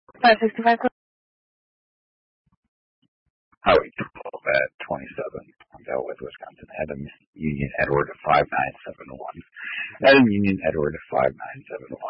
565. Highway 12 at 27 on Bellwith, Wisconsin. Adam Union Edward at 5971. Adam Union Edward at 5971.